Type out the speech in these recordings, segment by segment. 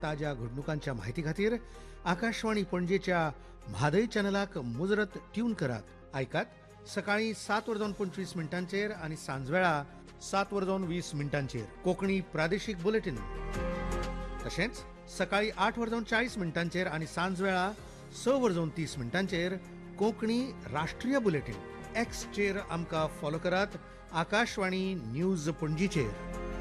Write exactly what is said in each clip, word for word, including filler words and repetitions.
ताज्या घडणुकांच्या माहिती खातीर आकाशवाणी पणजेच्या म्हादय चॅनलाक मुजरत ट्यून करात. ऐकात सकाळी सात वरजावन पंचवीस मिनटांचेर आणि सांजवेळा सात वरजावन वीस मिनटांचेर कोंकणी प्रादेशीक बुलेटिन. तशेंच सकाळी आठ वरजावन चाळीस मिनटांचेर आणि सांजवेळा स वरजावन तीस मिनटांचेर कोंकणी राष्ट्रीय बुलेटिन. एक्सचेर आमकां फॉलो करात. आकाशवाणी न्यूज पणजीचेर.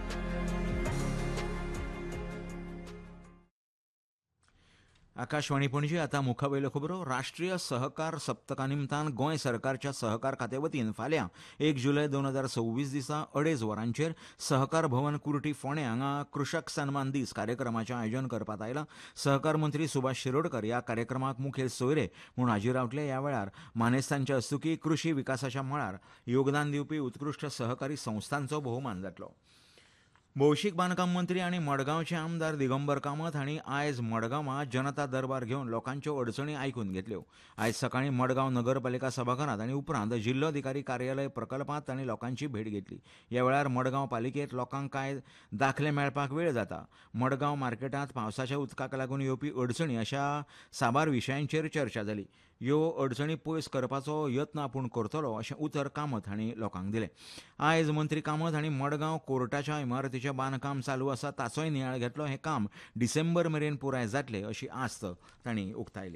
आकाशवाणी पणजी. आतां मुखावेल्यो खबरो. राष्ट्रीय सहकार सप्तका निमतान गोंय सरकारच्या सहकार खात्या वतीन फाल्यां एक जुलय दोन हजार सव्वीस दिसा अडेज वरांचेर सहकार भवन कुर्टी फोंडें हांगा कृषक सन्मान दीस कार्यक्रमाचें आयोजन करपात आयलां. सहकार मंत्री सुभाष शिरोडकर ह्या कार्यक्रमाक मुखेल सोयरे म्हूण हाजीर रावतले. ह्या वेळार मानेस्तांच्या हस्तुकीं कृशी विकासाच्या मळार योगदान दिवपी उत्कृश्ट सहकारी संस्थांचो भोवमान जातलो. भौशीक बांदकाम मंत्री आनी मडगांवचे आमदार दिगंबर कामत हांणी आयज मडगांवां जनता दरबार घेवन लोकांच्यो अडचणी आयकून घेतल्यो. आयज सकाळीं मडगांव नगरपालिका सभाघरांत आनी उपरांत जिल्लोधिकारी कार्यालय प्रकल्पांत तांणी लोकांची भेट घेतली. ह्या वेळार मडगांव पालिकेंत लोकांक कांय दाखले मेळपाक वेळ जाता. मडगांव मार्केटांत पावसाच्या उदकाक लागून येवपी अडचणी अशा साबार विशयांचेर चर्चा जाली. ह्यो अडचणी पयस करपाचो यत्न आपूण करतलो अशें उतर कामत हांणी लोकांक दिलें. आयज मंत्री कामत हांणी मडगांव कोर्टाच्या इमारतीचें बांदकाम चालू आसा ताचोय नियाळ घेतलो. हें काम डिसेंबर मेरेन पुराय जातलें अशी आस्त तांणी उक्तायली.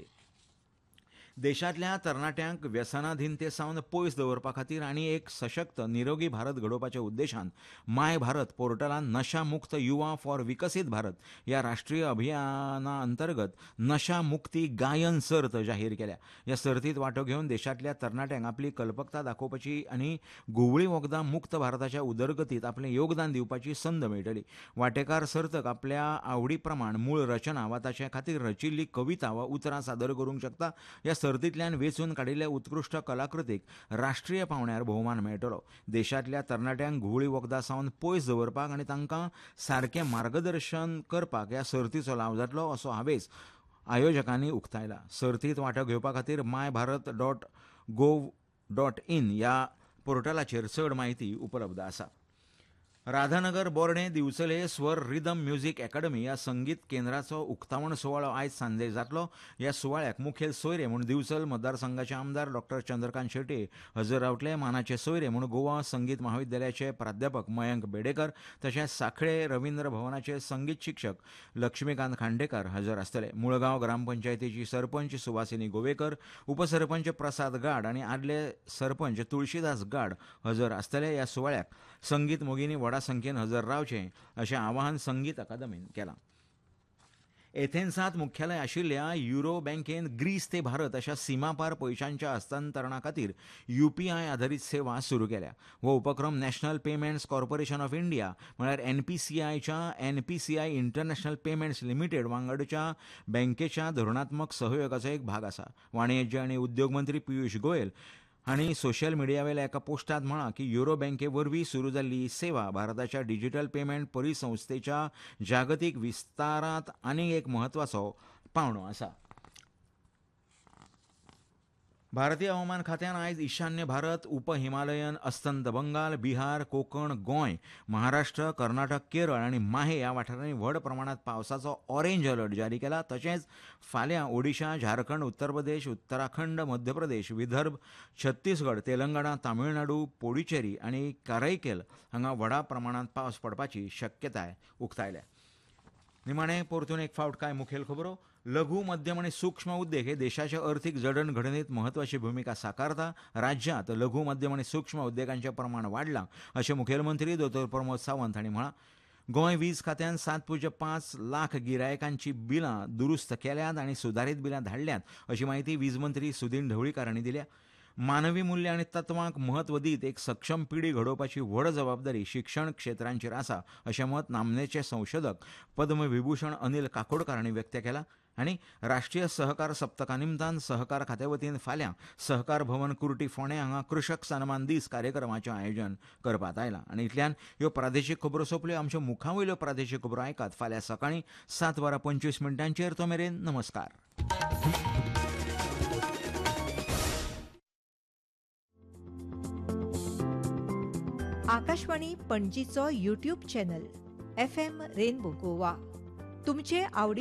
देशांतल्या तरणाट्यांक व्यसनाधीनते सावन पयस दवरपा खातीर आनी एक सशक्त निरोगी भारत घडोवपाच्या उद्देशान माय भारत पोर्टलान नशा मुक्त युवा फॉर विकसीत भारत ह्या राष्ट्रीय अभियाना अंतर्गत नशा मुक्ती गायन सर्त जाहीर केल्या. ह्या सर्तींत वांटो घेवन देशांतल्या तरणाट्यांक आपली कल्पकता दाखोवपाची आनी गुवळी वखदां मुक्त भारताच्या उदरगतीत आपलें योगदान दिवपाची संद मेळटली. वांटेकार सर्तक आपल्या आवडी प्रमाण मूळ रचना वा ताचे खातीर रचिल्ली कविता वा उतरां सादर करूंक शकता. ह्या सर्तींतल्यान वेंचून काडिल्ल्या उत्कृश्ट कलाकृतीक राष्ट्रीय पावंड्यार भोवमान मेळटलो. देशांतल्या तरणाट्यांक घुवळी वखदां सावन पयस दवरपाक आनी तांकां सारकें मार्गदर्शन करपाक ह्या सर्तीचो लाव जातलो असो हावेस आयोजकांनी उक्तायला. सर्तींत वांटो घेवपा खातीर माय Bharat dot gov dot in ह्या पोर्टलाचेर चड म्हायती उपलब्ध आसा. राधानगर बोर्डे दिवचले स्वर रिदम म्युझिक अकादमी ह्या संगीत केंद्राचो उक्तावण सुवाळो आयज सांजे जातलो. ह्या सुवाळ्याक मुखेल सोयरे म्हूण दिवचल मतदारसंघाचे आमदार डॉक्टर चंद्रकांत शेट्टी हजर रावतले. मानाचे सोयरे म्हूण गोवा संगीत महाविद्यालयाचे प्राध्यापक मयंक बेडेकर तशेंच सांखळे रवींद्र भवनाचे संगीत शिक्षक लक्ष्मीकांत खांडेकर हजर आसतले. मुळगांव ग्रामपंचायतीची सरपंच सुवासिनी गोवेकर, उपसरपंच प्रसाद गाड आनी आदले सरपंच तुळशीदास गाड हजर आसतले. ह्या सुवाळ्याक संगीत मोगिनी व्हडा संख्येन हजर रावचें अशें आवाहन संगीत अकादमीन केलां. एथेन्सांत मुख्यालय आशिल्ल्या युरो बँकेन ग्रीस ते भारत अशा सीमापार पयशांच्या हस्तांतरणा खातीर युपीआय आधारीत सेवा सुरू केल्या. हो उपक्रम national payments corporation of India म्हळ्यार एनपीसीआयच्या एनपीसीआय इंटरनॅशनल पेमेंट्स लिमिटेड वांगडच्या बँकेच्या धोरणात्मक सहयोगाचो एक भाग आसा. वाणिज्य आनी उद्योग मंत्री पियुष गोयल हांणी सोशल मिडियावेल्या एका पोस्टांत म्हळां की युरो बँके वरवीं सुरू जाल्ली ही सेवा भारताच्या डिजिटल पेमेंट परिसंस्थेच्या जागतीक विस्तारांत आनीक एक म्हत्वाचो पावंडो आसा. भारतीय हवामान खात्यान आयज ईशान्य भारत, उप हिमालयन, अस्तंत बंगाल, बिहार, कोकण, गोंय, महाराष्ट्र, कर्नाटक, केरळ आनी माहे ह्या वाठारांनी व्हड प्रमाणांत पावसाचो ऑरेंज अलर्ट जारी केला. तशेंच फाल्यां ओडिशा, झारखंड, उत्तर प्रदेश, उत्तराखंड, मध्य प्रदेश, विदर्भ, छत्तीसगड, तेलंगणा, तामिळनाडू, पुडुचेरी आनी कराईकेल हांगा व्हडा प्रमाणांत पावस पडपाची शक्यताय उक्तायल्या. निमाणे परतून एक फावट कांय मुखेल खबरो. लघु मध्यम आनी सूक्ष्म उद्देग हे देशाच्या अर्थीक जडणघडणीत म्हत्वाची भूमिका साकारता. राज्यांत लघु मध्यम आनी सूक्ष्म उद्देगांचें प्रमाण वाडलां अशें मुखेलमंत्री दोतोर प्रमोद सावंत हांणी म्हळां. गोंय वीज खात्यान सात पुज्य पांच लाख गिरायकांची बिलां दुरुस्त केल्यात आनी सुदारीत बिलां धाडल्यात अशी माहिती वीज मंत्री सुदीन ढवळीकार हांणी दिल्या. मानवी मूल्य आनी तत्वांक म्हत्व दीत एक सक्षम पिढी घडोवपाची व्हड जबाबदारी शिक्षण क्षेत्रांचेर आसा अशें मत नामनेचे संशोधक पद्मविभूषण अनिल काकोडकार हांणी व्यक्त केलां. आनी राष्ट्रीय सहकार सप्तका निमतान सहकार खात्या वतीन फाल्यां सहकार भवन कुर्टी फोंडें हांगा कृषक सन्मान दीस कार्यक्रमाचें आयोजन करपात आयलां. आनी इतल्यान ह्यो प्रादेशीक खबरो सोंपल्यो. आमच्यो मुखावयल्यो प्रादेशीक खबरो आयकात फाल्यां सकाळीं सात वरां पंचवीस मिनटांचेर. तो मेरेन नमस्कार. Akashvani पणजीचो YouTube channel F M rainbow Goa तुमचे आवडी